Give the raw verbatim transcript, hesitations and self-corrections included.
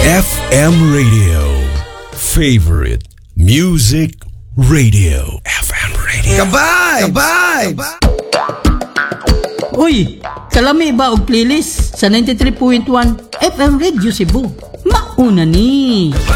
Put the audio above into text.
F M Radio. Favorite Music Radio. F M Radio. Kabay! Kabay! Uy, kalami ba og playlist sa ninety-three point one F M Radio Cebu? Mauna ni.